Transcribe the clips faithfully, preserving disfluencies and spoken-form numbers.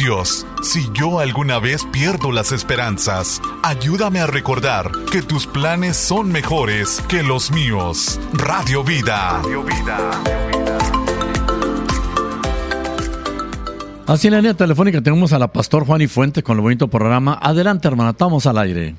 Dios, si yo alguna vez pierdo las esperanzas, ayúdame a recordar que tus planes son mejores que los míos. Radio Vida. Radio Vida. Así en la línea telefónica tenemos a la pastor Juani Fuente con el bonito programa. Adelante, hermana, estamos al aire.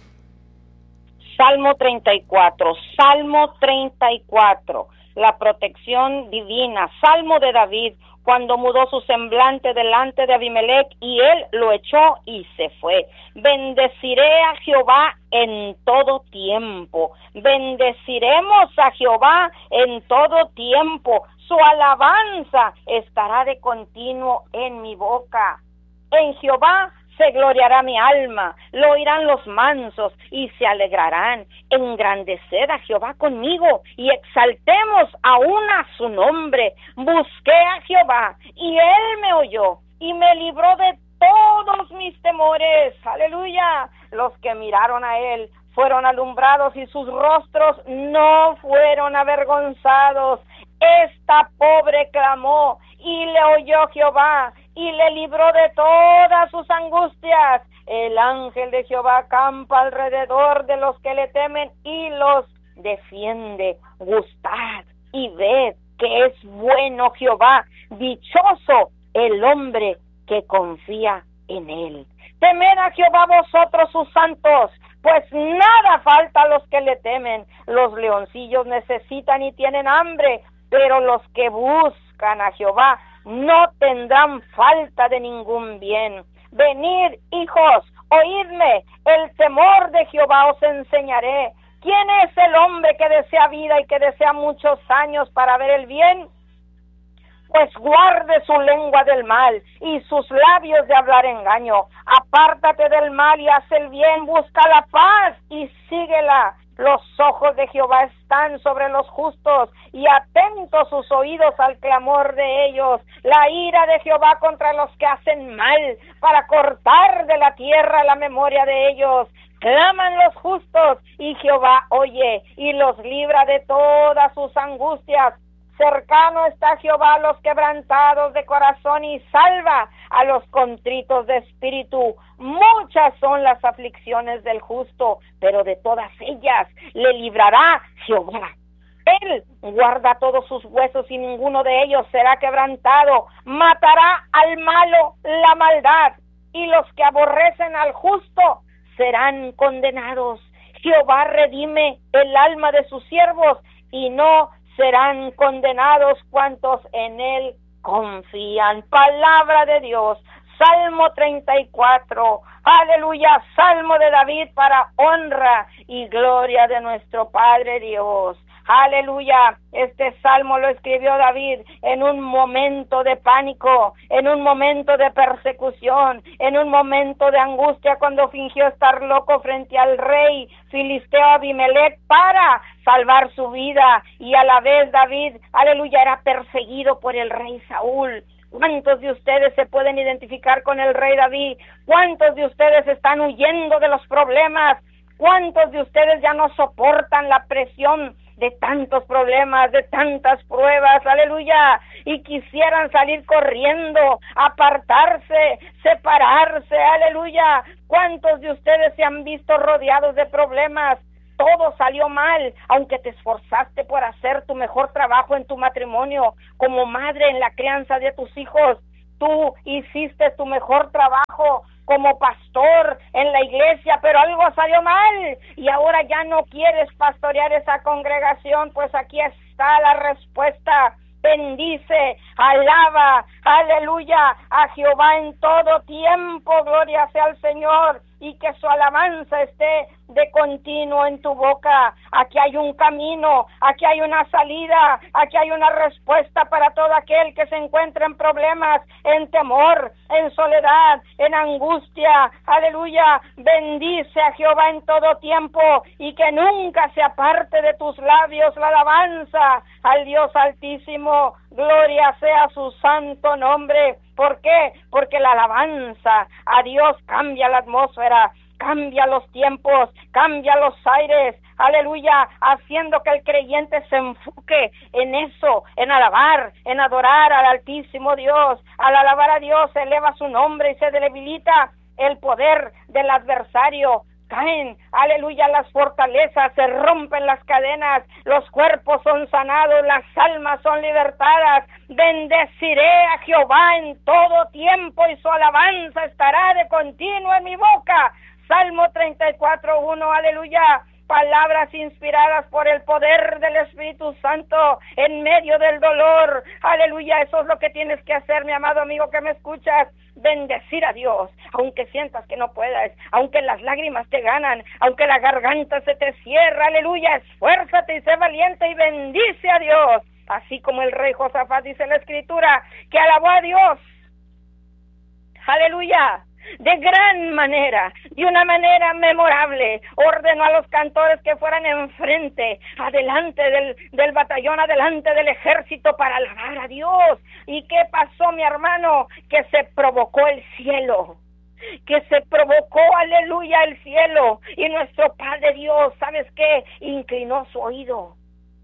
Salmo treinta y cuatro, Salmo treinta y cuatro, la protección divina. Salmo de David, cuando mudó su semblante delante de Abimelech y él lo echó y se fue. Bendeciré a Jehová en todo tiempo. Bendeciremos a Jehová en todo tiempo. Su alabanza estará de continuo en mi boca. En Jehová se gloriará mi alma, lo oirán los mansos y se alegrarán. Engrandeced a Jehová conmigo y exaltemos aún a su nombre. Busqué a Jehová y él me oyó y me libró de todos mis temores. Aleluya. Los que miraron a él fueron alumbrados y sus rostros no fueron avergonzados. Esta pobre clamó y le oyó Jehová y le libró de todas sus angustias. El ángel de Jehová acampa alrededor de los que le temen y los defiende. Gustad y ved que es bueno Jehová, dichoso el hombre que confía en él. Temed a Jehová vosotros sus santos, pues nada falta a los que le temen. Los leoncillos necesitan y tienen hambre, pero los que buscan a Jehová no tendrán falta de ningún bien. Venid, hijos, oídme, el temor de Jehová os enseñaré. ¿Quién es el hombre que desea vida y que desea muchos años para ver el bien? Pues guarde su lengua del mal y sus labios de hablar engaño. Apártate del mal y haz el bien, busca la paz y síguela. Los ojos de Jehová están sobre los justos y atentos sus oídos al clamor de ellos. La ira de Jehová contra los que hacen mal, para cortar de la tierra la memoria de ellos. Claman los justos y Jehová oye y los libra de todas sus angustias. Cercano está Jehová a los quebrantados de corazón y salva a los contritos de espíritu. Muchas son las aflicciones del justo, pero de todas ellas le librará Jehová. Él guarda todos sus huesos y ninguno de ellos será quebrantado. Matará al malo la maldad y los que aborrecen al justo serán condenados. Jehová redime el alma de sus siervos y no serán condenados cuantos en él confían. Palabra de Dios. Salmo treinta y cuatro. Aleluya. Salmo de David para honra y gloria de nuestro Padre Dios. Aleluya. Este salmo lo escribió David en un momento de pánico, en un momento de persecución, en un momento de angustia, cuando fingió estar loco frente al rey filisteo Abimelech para salvar su vida. Y a la vez David, aleluya, era perseguido por el rey Saúl. ¿Cuántos de ustedes se pueden identificar con el rey David? ¿Cuántos de ustedes están huyendo de los problemas? ¿Cuántos de ustedes ya no soportan la presión de tantos problemas, de tantas pruebas, aleluya, y quisieran salir corriendo, apartarse, separarse, aleluya? ¿Cuántos de ustedes se han visto rodeados de problemas? Todo salió mal, aunque te esforzaste por hacer tu mejor trabajo en tu matrimonio, como madre en la crianza de tus hijos. Tú hiciste tu mejor trabajo como pastor en la iglesia, pero algo salió mal y ahora ya no quieres pastorear esa congregación. Pues aquí está la respuesta. Bendice, alaba, aleluya, a Jehová en todo tiempo, gloria sea al Señor, y que su alabanza esté de continuo en tu boca. Aquí hay un camino, aquí hay una salida, aquí hay una respuesta para todo aquel que se encuentra en problemas, en temor, en soledad, en angustia. Aleluya, bendice a Jehová en todo tiempo y que nunca se aparte de tus labios la alabanza al Dios Altísimo. Gloria sea su santo nombre, ¿Por qué? Porque la alabanza a Dios cambia la atmósfera, cambia los tiempos, cambia los aires, aleluya, haciendo que el creyente se enfoque en eso, en alabar, en adorar al Altísimo Dios. Al alabar a Dios se eleva su nombre y se debilita el poder del adversario. Caen, aleluya, las fortalezas, se rompen las cadenas, los cuerpos son sanados, las almas son libertadas. Bendeciré a Jehová en todo tiempo y su alabanza estará de continuo en mi boca. Salmo treinta y cuatro, uno, aleluya. Palabras inspiradas por el poder del Espíritu Santo en medio del dolor. Aleluya, eso es lo que tienes que hacer, mi amado amigo que me escuchas. Bendecir a Dios, aunque sientas que no puedas, aunque las lágrimas te ganan, aunque la garganta se te cierra. Aleluya, esfuérzate y sé valiente y bendice a Dios. Así como el rey Josafat, dice la Escritura, que alabó a Dios. Aleluya. De gran manera, de una manera memorable, ordenó a los cantores que fueran enfrente, adelante del, del batallón, adelante del ejército para alabar a Dios. ¿Y qué pasó, mi hermano? Que se provocó el cielo, que se provocó, aleluya, el cielo, y nuestro Padre Dios, ¿sabes qué? Inclinó su oído.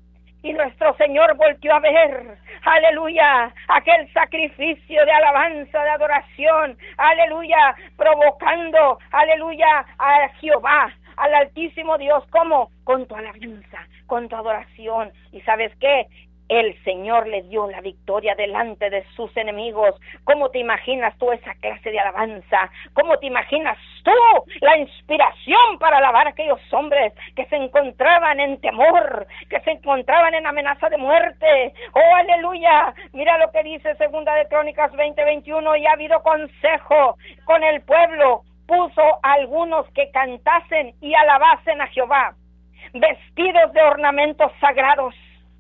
Y nuestro Señor volteó a ver, aleluya, aquel sacrificio de alabanza, de adoración, aleluya, provocando, aleluya, a Jehová, al Altísimo Dios. ¿Cómo? Con tu alabanza, con tu adoración. ¿Y sabes qué? El Señor le dio la victoria delante de sus enemigos. ¿Cómo te imaginas tú esa clase de alabanza? ¿Cómo te imaginas tú la inspiración para alabar a aquellos hombres que se encontraban en temor, que se encontraban en amenaza de muerte? ¡Oh, aleluya! Mira lo que dice Segunda de Crónicas veinte, veintiuno. Y ha habido consejo con el pueblo. Puso a algunos que cantasen y alabasen a Jehová, vestidos de ornamentos sagrados,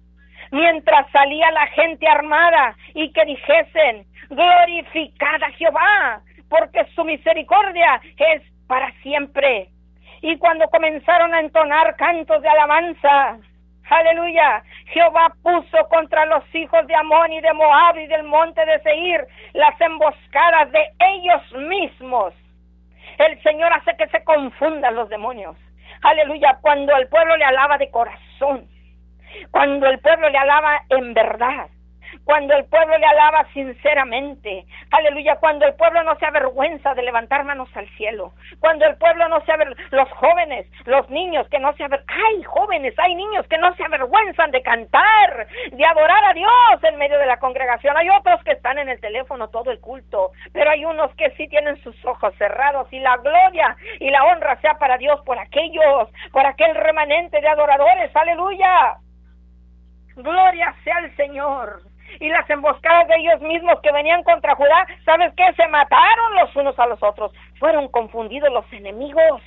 mientras salía la gente armada, y que dijesen: glorificad a Jehová, porque su misericordia es para siempre. Y cuando comenzaron a entonar cantos de alabanza, aleluya, Jehová puso contra los hijos de Amón y de Moab y del monte de Seir las emboscadas de ellos mismos. El Señor hace que se confundan los demonios, aleluya, cuando el pueblo le alaba de corazón, cuando el pueblo le alaba en verdad, cuando el pueblo le alaba sinceramente, aleluya, cuando el pueblo no se avergüenza de levantar manos al cielo, cuando el pueblo no se avergüenza, los jóvenes, los niños que no se avergüenzan, hay jóvenes, hay niños que no se avergüenzan de cantar, de adorar a Dios en medio de la congregación. Hay otros que están en el teléfono todo el culto, pero hay unos que sí tienen sus ojos cerrados, y la gloria y la honra sea para Dios por aquellos, por aquel remanente de adoradores, aleluya. Gloria sea al Señor. Y las emboscadas de ellos mismos que venían contra Judá, ¿sabes qué? Se mataron los unos a los otros. Fueron confundidos los enemigos,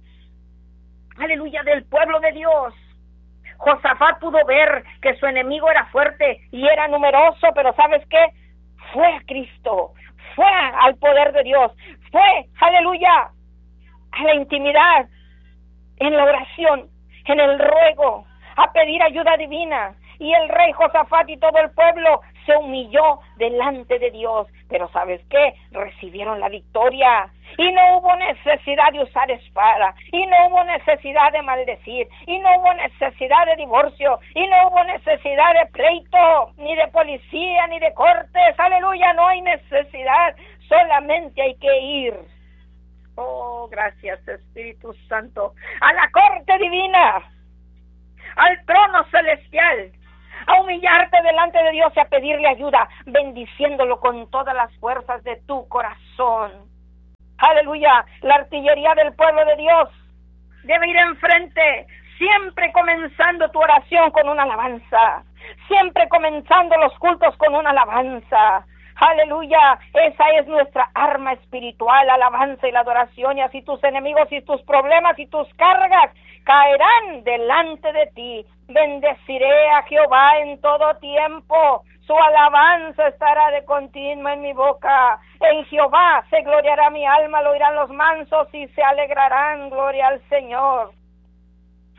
aleluya, del pueblo de Dios. Josafat pudo ver que su enemigo era fuerte y era numeroso, pero ¿sabes qué? Fue a Cristo, fue al poder de Dios, fue, aleluya, a la intimidad, en la oración, en el ruego, a pedir ayuda divina. Y el rey Josafat y todo el pueblo se humilló delante de Dios. Pero ¿sabes qué? Recibieron la victoria. Y no hubo necesidad de usar espada. Y no hubo necesidad de maldecir. Y no hubo necesidad de divorcio. Y no hubo necesidad de pleito, ni de policía, ni de cortes. Aleluya, no hay necesidad. Solamente hay que ir. Oh, gracias, Espíritu Santo. A la corte divina, al trono celestial, a humillarte delante de Dios y a pedirle ayuda, bendiciéndolo con todas las fuerzas de tu corazón. Aleluya, la artillería del pueblo de Dios debe ir enfrente, siempre comenzando tu oración con una alabanza, siempre comenzando los cultos con una alabanza. Aleluya, esa es nuestra arma espiritual, la alabanza y la adoración. Y así tus enemigos y tus problemas y tus cargas caerán delante de ti. Bendeciré a Jehová en todo tiempo, su alabanza estará de continuo en mi boca. En Jehová se gloriará mi alma, lo oirán los mansos y se alegrarán. Gloria al Señor.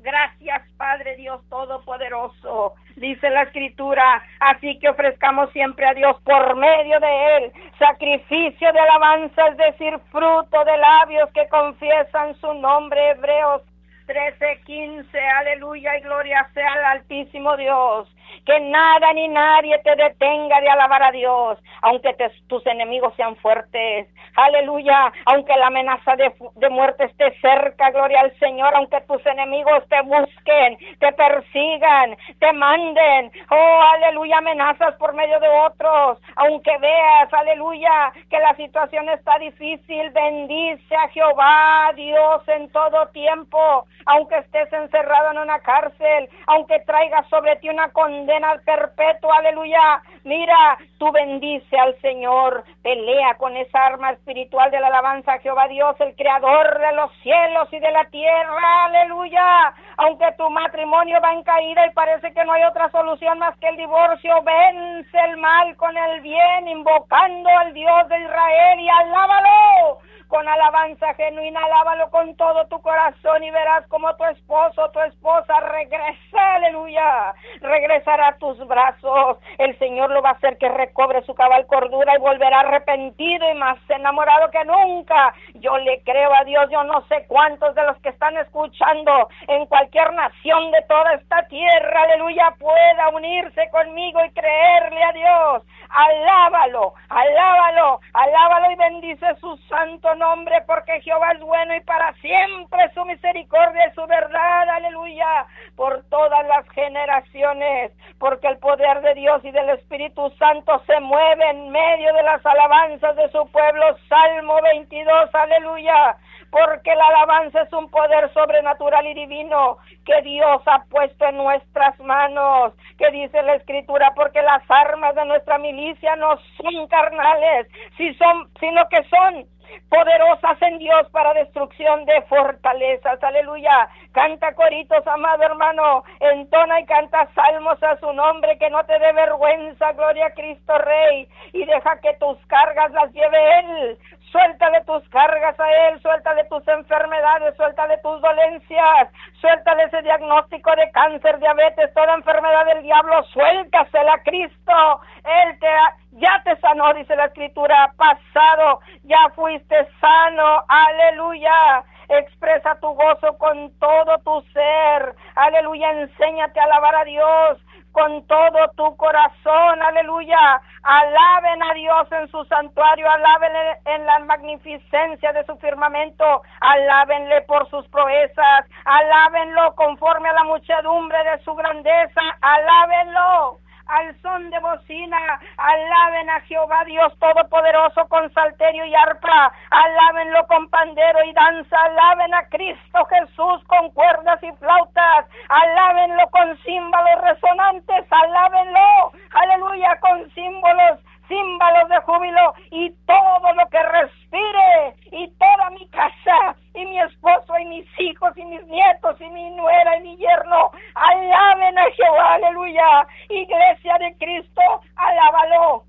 Gracias, Padre Dios Todopoderoso. Dice la Escritura, así que ofrezcamos siempre a Dios por medio de Él sacrificio de alabanza, es decir, fruto de labios que confiesan su nombre. Hebreos trece quince, aleluya y gloria sea al Altísimo Dios. Que nada ni nadie te detenga de alabar a Dios, aunque te, tus enemigos sean fuertes, aleluya, aunque la amenaza de, de muerte esté cerca, gloria al Señor, aunque tus enemigos te busquen, te persigan, te manden, oh, aleluya, amenazas por medio de otros, aunque veas, aleluya, que la situación está difícil, bendice a Jehová Dios en todo tiempo, aunque estés encerrado en una cárcel, aunque traigas sobre ti una condena perpetua, aleluya, mira, tú bendice al Señor, pelea con esa arma espiritual de la alabanza a Jehová Dios, el creador de los cielos y de la tierra, aleluya, aunque tu matrimonio va en caída y parece que no hay otra solución más que el divorcio, vence el mal con el bien, invocando al Dios de Israel y alábalo con alabanza genuina, alábalo con todo tu corazón y verás como tu esposo, tu esposa regresa, aleluya, regresará a tus brazos. El Señor lo va a hacer que recobre su cabal cordura y volverá arrepentido y más enamorado que nunca. Yo le creo a Dios, yo no sé cuántos de los que están escuchando en cualquier nación de toda esta tierra, aleluya, pueda unirse conmigo y creerle a Dios. Alábalo, alábalo, alábalo y bendice su santo nombre, porque Jehová es bueno y para siempre su misericordia y su verdad, aleluya, por todas las generaciones, porque el poder de Dios y del Espíritu Santo se mueve en medio de las alabanzas de su pueblo. Salmo veintidós, aleluya, porque la alabanza es un poder sobrenatural y divino que Dios ha puesto en nuestras manos, que dice la Escritura, porque las armas de nuestra milicia no son carnales, si son, sino que son poderosas en Dios para destrucción de fortalezas, aleluya. Canta coritos, amado hermano, entona y canta salmos a su nombre, que no te dé vergüenza, gloria a Cristo Rey, y deja que tus cargas las lleve Él. Suéltale tus cargas a Él, suéltale tus enfermedades, suéltale tus dolencias, suéltale ese diagnóstico de cáncer, diabetes, toda enfermedad del diablo, suéltasela a Cristo. Él te ha, ya te sanó, dice la Escritura, pasado, ya fuiste sano, aleluya. Expresa tu gozo con todo tu ser, aleluya, enséñate a alabar a Dios con todo tu corazón, aleluya. Alaben a Dios en su santuario, alábenle en la magnificencia de su firmamento, alábenle por sus proezas, alábenlo conforme a la muchedumbre de su grandeza, alábenlo al son de bocina, alaben a Jehová Dios Todopoderoso con salterio y arpa, alábenlo con pandero y danza, alaben a Cristo Jesús con cuerdas y flautas, alábenlo con címbalos resonantes, alábenlo, aleluya, con símbolos, címbalos de júbilo, y todo lo que respire, y toda mi casa, y mi esposo, y mis hijos, y mis nietos, y mi nuera, y mi yerno, alaben a Jehová, aleluya. Iglesia de Cristo, alábalo.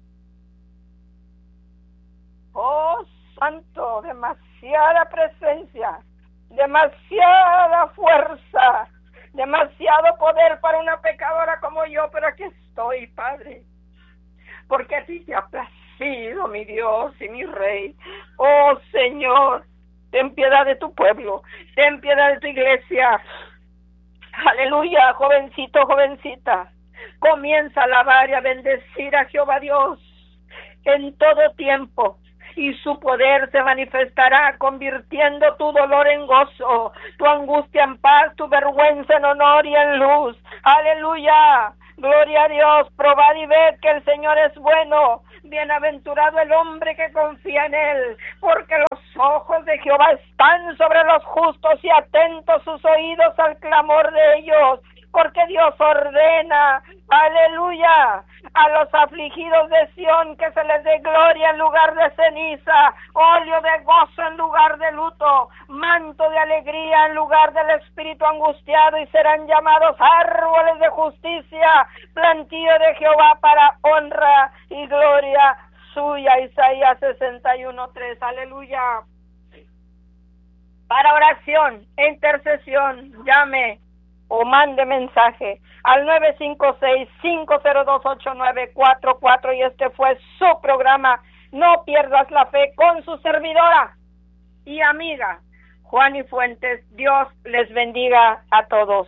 Oh, santo, demasiada presencia, demasiada fuerza, demasiado poder para una pecadora como yo, pero aquí estoy, Padre, porque a ti te ha placido, mi Dios y mi Rey. Oh, Señor, ten piedad de tu pueblo, ten piedad de tu iglesia. Aleluya, jovencito, jovencita, comienza a alabar y a bendecir a Jehová Dios en todo tiempo, y su poder se manifestará convirtiendo tu dolor en gozo, tu angustia en paz, tu vergüenza en honor y en luz. Aleluya, gloria a Dios. Probad y ved que el Señor es bueno. Bienaventurado el hombre que confía en Él, porque los ojos de Jehová están sobre los justos y atentos sus oídos al clamor de ellos, porque Dios ordena, aleluya, a los afligidos de Sión que se les dé gloria en lugar de ceniza, óleo de gozo en lugar de luto, manto de alegría en lugar del espíritu angustiado, y serán llamados árboles de justicia, plantío de Jehová para honra y gloria suya. Isaías sesenta y uno, tres, aleluya. Para oración e intercesión, llame o mande mensaje al nueve cinco seis, cinco cero dos, ocho nueve cuatro cuatro y este fue su programa No Pierdas la Fe con su servidora y amiga Juani Fuentes. Dios les bendiga a todos.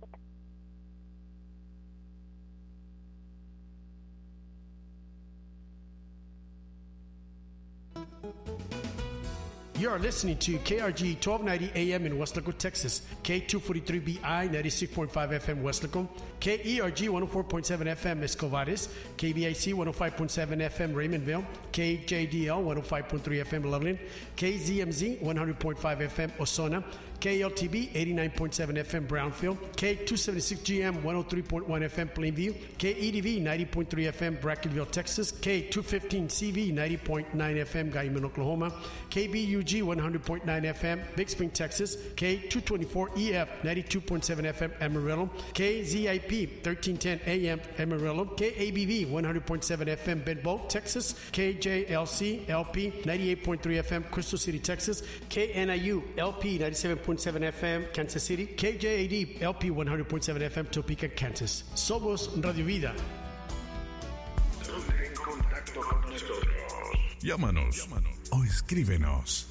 You are listening to K R G twelve ninety A M in Weslaco, Texas, K two forty-three B I ninety-six point five F M Weslaco, K E R G one oh four point seven F M Escovares, K B I C one oh five point seven F M Raymondville, K J D L one oh five point three F M Loveland, K Z M Z one hundred point five F M Osona, K L T B eighty-nine point seven F M Brownfield, K two seventy-six G M one oh three point one F M Plainview, K E D V ninety point three F M Brackenville, Texas, K two fifteen C V ninety point nine F M Guyman, Oklahoma, K B U G one hundred point nine F M Big Spring, Texas, K two twenty-four E F ninety-two point seven F M Amarillo, K Z I P thirteen ten A M Amarillo, K A B V one hundred point seven F M Benbow, Texas, K J L C L P ninety-eight point three F M Crystal City, Texas, K N I U L P ninety-seven point seven F M Kansas City, K J A D L P one hundred point seven F M Topeka, Kansas. Somos Radio Vida. Ponte en contacto con nosotros. Llámanos, Llámanos o escríbenos.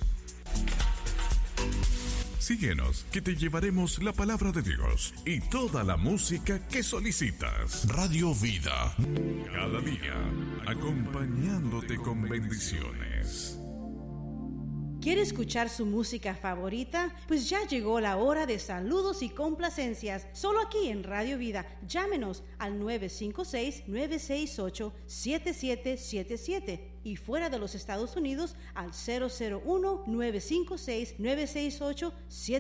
Síguenos, que te llevaremos la palabra de Dios y toda la música que solicitas. Radio Vida, cada día, acompañándote con bendiciones. ¿Quiere escuchar su música favorita? Pues ya llegó la hora de saludos y complacencias, solo aquí en Radio Vida. Llámenos al nueve cinco seis, nueve seis ocho, siete siete siete siete y fuera de los Estados Unidos al cero cero uno, nueve cinco seis, nueve seis ocho, siete siete siete siete.